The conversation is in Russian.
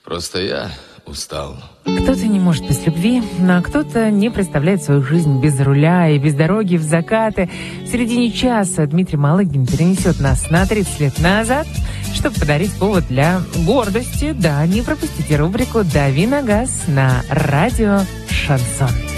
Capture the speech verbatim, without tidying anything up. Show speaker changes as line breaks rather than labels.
Просто я устал.
Кто-то не может без любви, а кто-то не представляет свою жизнь без руля и без дороги в закаты. В середине часа Дмитрий Малыгин перенесет нас на тридцать лет назад, чтобы подарить повод для гордости. Да, не пропустите рубрику «Дави на газ» на радио «Шансон».